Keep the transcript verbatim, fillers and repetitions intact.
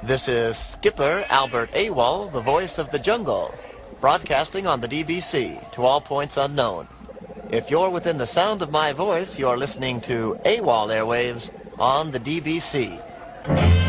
This is Skipper Albert Awol, the voice of the jungle, broadcasting on the D B C to all points unknown. If you're within the sound of my voice, you're listening to AWOL Airwaves on the D B C.